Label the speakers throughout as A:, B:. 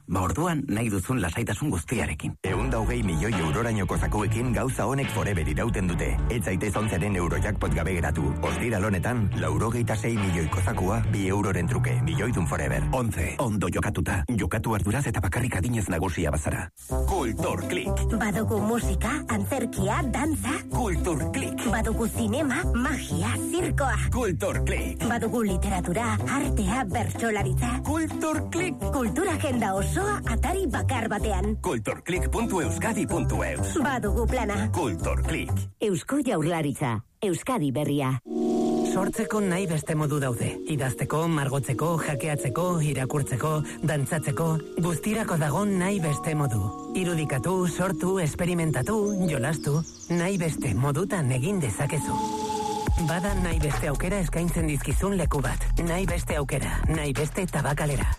A: Orduan nahi duzun lasaitasun guztiarekin.
B: 120 milioi eurorainoko zakuekin gauza honek forever irauten dute. Ez zaitez 11 Eurojackpot gabe geratu. Ostiral honetan, 86 milioiko zakua 2 euroren truke. Milioidun forever.
A: 11. Ondo jokatuta. Jokatu arduraz eta bakarrik adinez nagusia bazara.
B: Kultur Klik.
C: Badugu musika, antzerkia, dantza.
B: Kultur Klik.
C: Badugu zinema, magia, zirkoa.
B: Kultur Klik.
C: Badugu literatura, artea, bertsolaritza.
B: Kultur Klik.
C: Kultura agenda osoa atari bakar batean.
B: Kulturklik.euskadi.eus.
C: Badugu plana.
B: Kultur Klik.
C: Eusko Jaurlaritza. Euskadi berria.
D: Sortzeko nahi beste modu daude. Idazteko, margotzeko, jakeatzeko, irakurtzeko, dantzatzeko, guztirako dago nahi beste modu. Irudikatu, sortu, esperimentatu, jolastu, nahi beste modutan egin dezakezu. Bada nahi beste aukera eskaintzen dizkizun leku bat. Nahi beste aukera, nahi beste tabakalera.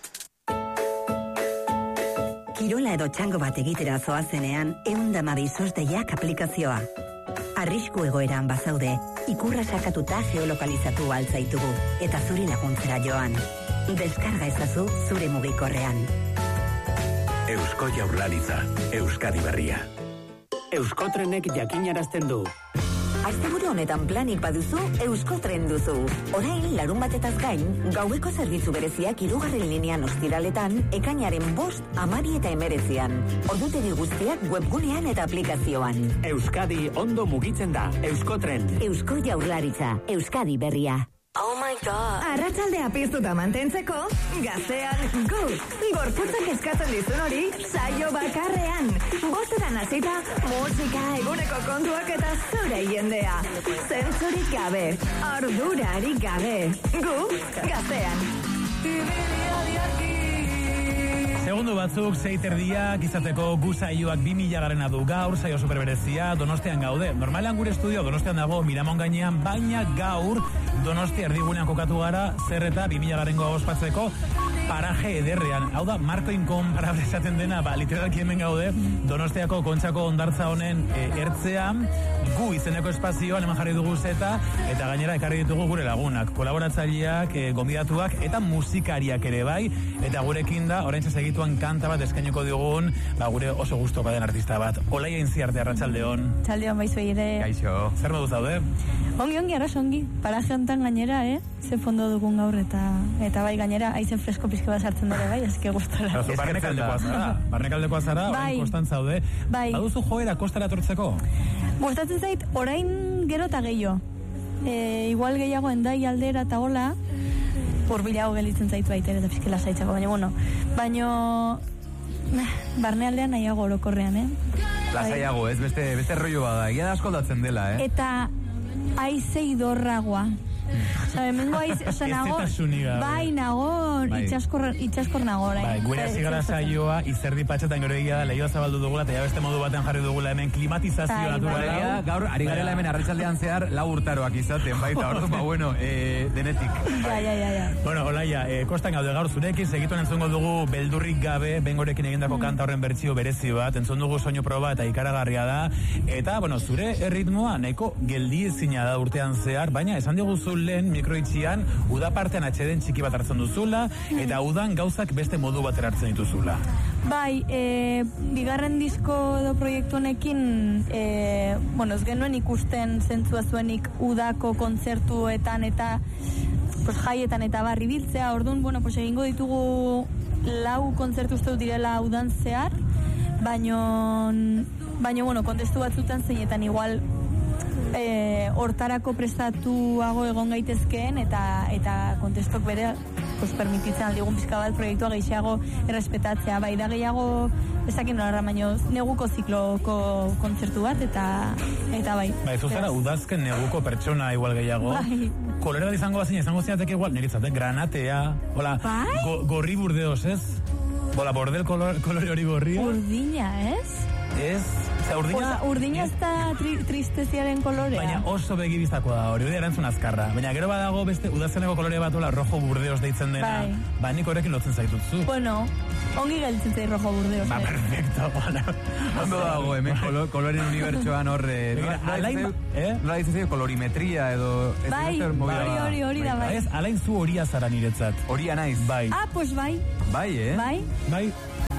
E: Kirola edo txango bat egitera zoazenean, 112 SOS-deiak aplikazioa. Arrisku egoeran bazaude, ikurra sakatuta geolokalizatu altzaitugu, eta zuri laguntzera joan. Deskarga ezazu zure mugikorrean.
A: Eusko Jaurlaritza, Euskadi berria.
F: Euskotrenek jakinarazten du.
G: Asteburu honetan planik baduzu, Euskotren duzu. Orain, larun batetaz gain, gaueko zerbitzu bereziak 2. linean ostiraletan, ekainaren 5, 12 eta 19. Ordutegi guztiak webgunean eta aplikazioan.
F: Euskadi ondo mugitzen da. Euskotren.
C: Eusko Jaurlaritza, Euskadi berria.
G: Oh my god.
H: Arratsaldea piztuta mantentzeko, Gaztean gu. Gorputzak eskatzen dizun hori, saio bakarrean. Bostetan hasita, musika, eguneko kontuak eta zure jendea. Zentzurik gabe, ardurarik gabe. Gu, Gaztean.
I: Segundu batzuk, 6:30 izateko gu saioak 2000 garena du gaur, saio superberezia, Donostian gaude. Normalan gure estudio Donostian dago, Miramon gainean, baina gaur Donostia erdigunean kokatu gara, zer eta 2000 garengoa ospatzeko paraje ederrean. Hau da, Marko Inkonparable esaten dena, literalki hemen gaude, Donostiako Kontxako hondartza honen ertzean, gu izeneko espazioan eman jarri dugu zeta, eta gainera ekarri ditugu gure lagunak, kolaboratzaileak, gonbidatuak, eta musikariak ere bai, eta gurekin da, oraintxe segituan kanta bat eskaineko digun, gure oso gustoka den artista bat. Olaia Intziarte, arratsaldeon.
J: Txaldeon baizu ere.
I: Kaixo. Zer moduz daude?
J: Ongi, arras ongi. Paraje honetan gainera, ze fondo dugun gaur, eta bai gainera, aizen fresko pizke bat sartzen dure bai, ezke gustora.
I: Barnekaldekoa zara, orain kostan zaude.
J: Bai.
I: Baduzu joera kostara tortzeko?
J: Gustatzen zait, orain gero eta gehiago. Igual gehiago endai aldera eta hola, hurbilago gelitzen zait baita eta pizkela zaitzako, baina barnealdean nahiago orokorrean,
K: Lasaiago, ez beste rollo bada, egia da asko datzen dela,
J: Eta aizei dorragoa. Mengo nago, bai nago, itxaskor nago.
I: Gure azigara saioa, izerdi patxetan gero egia da, lehioa zabaldu dugula, eta beste modu batean jarri dugula hemen klimatizazioa naturala.
K: Gaur, ari garela hemen arratsaldean zehar, 4 urtaroak izaten, baita, orduan, denetik.
I: Bueno, Olaia, kostan gaude gaur zurekin, segituen entzungo dugu beldurrik gabe, bengorekin egindako kanta horren bertsio berezi bat, entzun dugu soinu proba eta ikaragarria da, eta, zure erritmoa nahiko geldiezina da urtean zehar, baina esan diguzu lehen mikroitxian uda partean atxeden txiki bat hartzen duzula eta udan gauzak beste modu batera hartzen dituzula.
J: Bai, bigarren disko edo proiektu honekin ez genuen ikusten zentzua zuenik udako kontzertuetan eta jaietan eta barri biltzea, orduan, egingo ditugu 4 kontzertu uste direla udan zehar, baina kontestu batzutan zeinetan igual hortarako prestatuago egon gaitezkeen eta kontestok bere permititzen aldigun pizka bat proiektua gehiago errespetatzea, bai da gehiago ezakin nolarra, baino neguko zikloko kontzertu bat eta bai.
I: Bai, zuzara udazken neguko pertsona igual gehiago.
J: Bai.
I: Kolore bat izango zinateke igual, niritzate, granatea, hola, gorri burdeos, ez? Hola, bordel kolore hori gorria.
J: Urdina, ez?
I: Ez,
J: urdina ez da tristeziaren kolorea.
I: Baina oso begibiztakoa da hori erantzun azkarra. Baina gero badago beste udazeneko kolore bat rojo burdeos deitzen dena. Ba, nik horrekin lotzen zaitutzu.
J: Ongi gelditzen zait rojo burdeos.
I: Ba, perfecto.
K: Ondo dago, hemen koloren unibertsoan horre. Nola ditzen zaio kolorimetria edo...
J: Bai, hori da, bai.
I: Alain zu horia zara niretzat.
K: Horia naiz.
I: Bai.
J: Pues bai.
K: Bai,
I: Bai.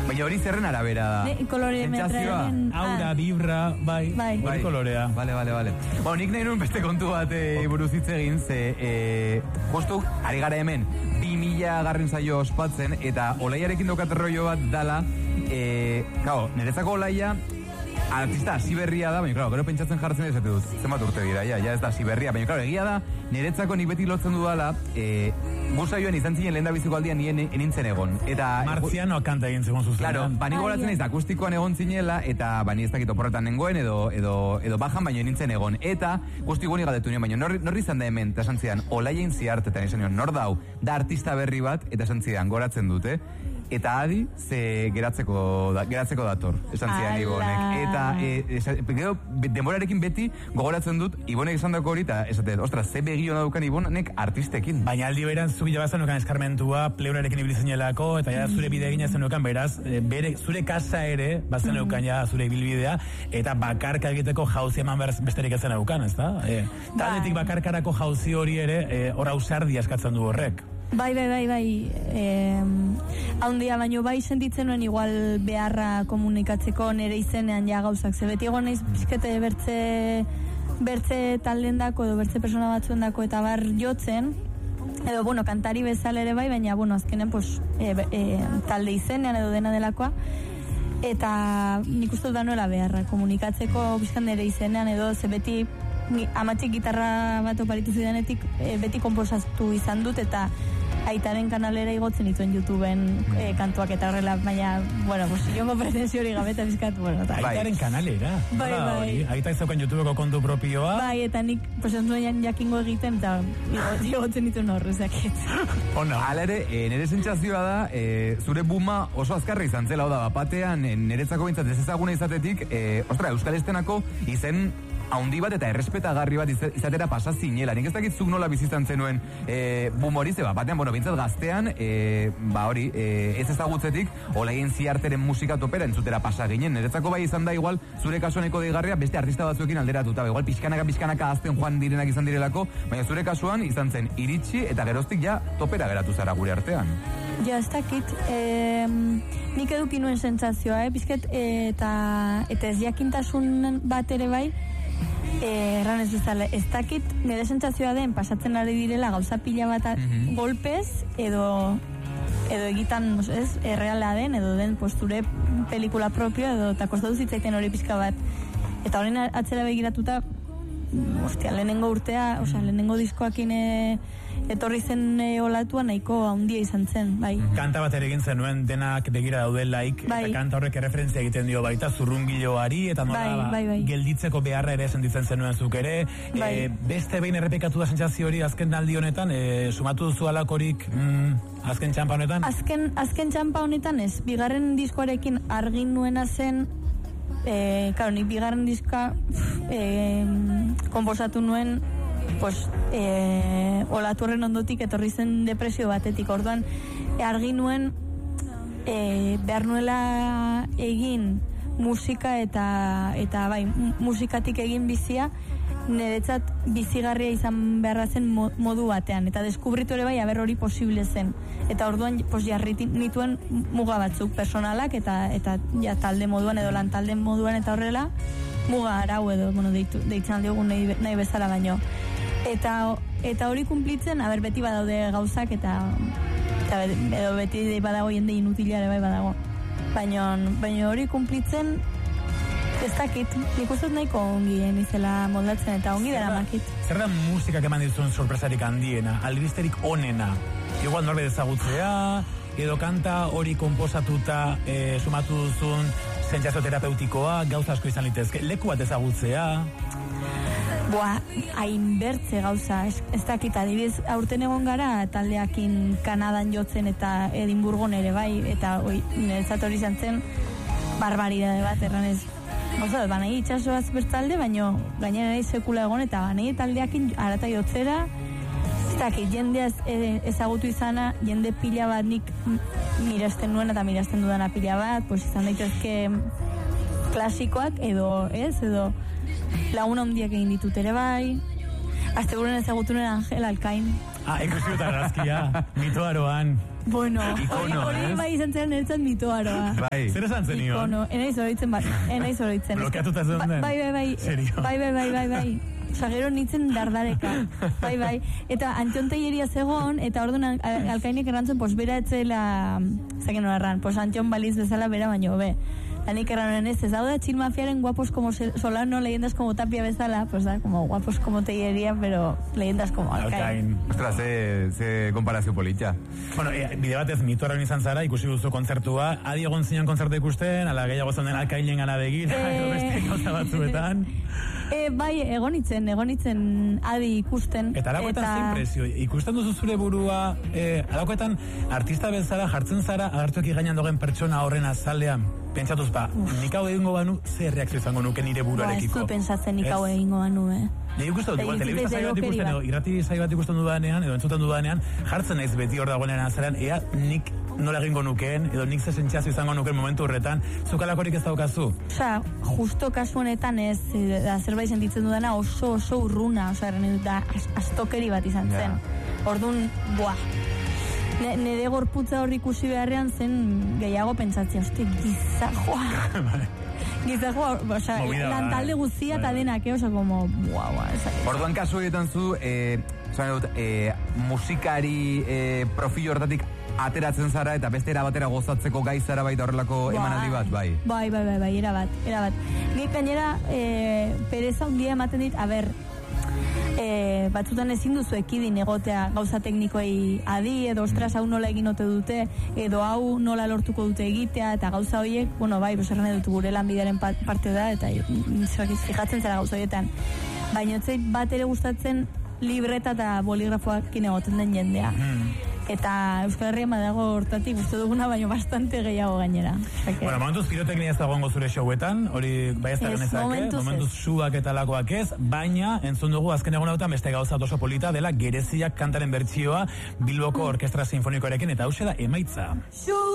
K: Baina hori zerren arabera da?
J: Kolorimetriaren...
I: Aura, vibra, bai. Hori kolorea.
K: Vale. Bueno, nik nahi nuen beste kontu bat buruz hitz egin, ze justu, ari gara hemen, 2000 garren zaio ospatzen, eta Olaiarekin daukat rollo bat dala, niretzako Olaia, artista hasi berria da, baina, gero pentsatzen jartzen ez dut, zenbat urte dira, ja ez da hasi berria, baina, egia da, niretzako nik beti lotzen dudala, Busaioan izan zinen lehen da biziko aldian nien enintzen egon.
I: Marziano kanta egin zegoen zuzen.
K: Claro, bani goratzen naiz akustikoan egon zinela, eta bani ez dakit oporretan nengoen, edo bajan, baino enintzen egon. Eta, guzti guni galdetu nien, baino norri izan da hemen, eta esan zidan, Olaia Intziarte, eta esan nor dau, da artista berri bat, eta esan zidan, goratzen dute. Eta adi, ze geratzeko dator, esan zidan Ibonek. Eta, gero, denborarekin beti gogoratzen dut, Ibonek esan dako hori, eta esatet, ostras, ze begio daukan Ibonek artistekin.
I: Baina aldi beran, zuk jabazan nukan eskarmentua, pleurarekin ibilizinelako, eta ja zure bide egin zen nukan, beraz, zure kasa ere, bazen nukan ja zure ibilbidea, eta bakarka egiteko jauzi eman besterik ezen nukan, ez da? Taldetik bakarkarako jauzi hori ere, hor ausardia eskatzen du horrek.
J: Bai. Haundia, baino bai sentitzen nuen igual beharra komunikatzeko nire izenean ja gauzak. Ze beti egon naiz pizkete bertze taldendako edo bertze persona batzuendako eta bar jotzen, edo, kantari bezala ere bai, baina, azkenen, talde izenean edo dena delakoa, eta nik uste da nola beharra komunikatzeko bizkan nire izenean edo, ze beti amatxik gitarra bat oparitu zidanetik beti konposatu izan dut, eta aitaren kanalera igotzen dituen YouTubeen kantuak eta horrela, baina, jongo pretensio hori gabe eta bizkat,
I: Aitaren kanalera?
J: Bai.
I: Aita izaukan YouTubeko kontu propioa?
J: Bai, eta nik, entzuen jakingo egiten, eta igotzen dituen horrezak.
K: Hala ere, nire sentsazioa da, zure buma oso azkarra izan zela, da, batean, niretzako bintzat ez ezaguna izatetik, Euskal Estenako izen haundi bat eta errespetagarri bat izatera pasa zinela. Nik ez dakit zuk nola bizizan zenuen bumoriz, batean, bintzat gaztean, ez ezagutzetik, Olaia Intziarteren musika topera entzutera pasa ginen. Niretzako bai izan da igual, zure kasuaneko deigarria beste artista batzuekin alderatuta. Igual pixkanaka azten joan direnak izan direlako, baina zure kasuan izan zen iritsi eta geroztik ja topera geratu zara gure artean.
J: Ja, ez dakit, nik eduki nuen sentsazioa, bizket, eta ez jakintasun bat ere bai, erran ez bezala, ez dakit nire sentsazioa den pasatzen ari direla gauza pila bat golpez edo egitan erreala den edo den zure pelikula propio edo eta kostatu zitzaiten hori pizka bat eta horren atzera begiratuta lehenengo urtea, lehenengo diskoakin etorri zen olatua nahiko handia izan zen, bai.
I: Kanta bat ere egin zenuen denak begira daudelaik, eta kanta horrek erreferentzia egiten dio baita zurrungiloari, eta nola gelditzeko beharra ere sentitzen zenuen zuk ere. Beste behin errepikatu da sentsazio hori azken aldi honetan, sumatu duzu alakorik azken txampa honetan?
J: Azken txampa honetan ez, bigarren diskoarekin argin nuena zen, nik bigarren diska komposatu nuen olatu horren ondotik etorri zen depresio batetik, orduan argi nuen behar nuela egin musika eta bai, musikatik egin bizia niretzat bizigarria izan beharra zen modu batean, eta deskubritu ere bai aber hori posible zen, eta orduan jarri nituen muga batzuk personalak eta talde moduan edo lan talde moduan eta horrela muga arau edo deitzen aldiogun nahi bezala baino eta hori kumplitzen beti badaude gauzak eta edo beti badago jende inutila ere bai badago baina hori kumplitzen ez dakit, nik uste nahiko ongi izela moldatzen eta ongi dara makit.
I: Zer da musikak eman dituzun sorpresarik handiena, albisterik onena? Igual norbait ezagutzea, edo kanta hori komposatuta sumatu duzun sentsazio terapeutikoa, gauza asko izan litezke, leku bat ezagutzea?
J: Hainbertze gauza, ez dakit, adibidez, aurten egon gara taldeakin Kanadan jotzen eta Edinburgon ere bai, eta niretzat hori izan zen barbaridade bat, erranez. Banai itxasoaz bertalde, baino gainera nahi sekula egon, eta banai taldeakin arata jotzera, ez dakit, jendea ezagutu izana, jende pila bat nik mirazten nuen eta mirazten dudana pila bat, izan daitezke klasikoak, edo laguna handiak egin ditut ere bai, asteburuan ezagutu nuen Angel Alkain,
I: Ikusi dut argazkia, mitoaroan.
J: Bueno,
I: Ikono,
J: hori bai izan zen niretzat mitoaroa.
I: Bai. Zer esan zen nion?
J: Ikono, enaiz oroitzen.
I: Blokeatuta zeuden?
J: Bai.
I: Serio?
J: Bai. Osa, gero nintzen dardareka. Bai. Eta Antion-teieria zegoen, eta orduan alkainek errantzun, pues bera etzela, zaken hori erran, pues Antion baliz bezala bera baino, be. Anik erran ez dauda Chill Mafiaren guapos como Solano, leyendas como Tapia bezala, pues da, como guapos como Teilleria, pero leyendas como Alkain.
K: Ostras, ze komparazio politxa.
I: Bueno, bide batez mitoaren izan zara, ikusi duzu kontzertua, adi egon zinean kontzertu ikusten, ala gehiago zen den Alkainen gana begin, edo beste gauza batzuetan.
J: Bai, egonitzen adi ikusten.
I: Eta alakoetan zein presio, ikusten duzu zure burua, alakoetan artista bezala jartzen zara, agertuak gainean dogen pertsona horren azalean, pentsatuz nik hau egingo banu, zer reakzio izango nuke nire buruarekiko.
J: Ez du pentsatzen nik hau egingo banu,
I: Nik ikusten dut, telebista saio bat ikusten, edo irrati saio bat ikusten dudanean, edo entzuten dudanean, jartzen naiz beti hor dagoenean azarean, ea nik nola egingo nukeen, edo nik ze sentsazio izango nukeen momentu horretan, zuk alakorik ez daukazu?
J: Osa, justo kasu honetan ez, zerbait sentitzen dudana oso urruna, osa, da, astokeri bat izan zen. Orduan, nire gorputza hor ikusi beharrean zen gehiago pentsatzea, gizajoa, osa, lantalde guztia eta denak, osa, como,
K: Orduan kasu egiten zu, musikari profilo horretatik ateratzen zara eta beste erabatera gozatzeko gai zara baita horrelako emanaldi bat, bai?
J: Bai, erabat. Gek gainera, pereza handia ematen dit, batzutan ezin duzu ekidin egotea gauza teknikoei adi, edo ostras hau nola egin ote dute, edo hau nola lortuko dute egitea, eta gauza horiek, bai, beserren dut gure lanbidearen parte da, eta fijatzen zara gauza horietan. Baina otzeit bat ere gustatzen libreta eta boligrafoakin egoten den jendea. Eta Euskal Herria badago hortatik uste duguna, baino bastante gehiago gainera.
I: Bueno, momentuz piroteknia ez dagoengo zure showetan, hori bai ez da genezake, momentuz suak eta lakoak ez, baina entzun dugu azken egun hautan beste gauza oso polita dela Gereziak kantaren bertsioa Bilboko Orkestra Sinfonikoarekin, eta hause da emaitza.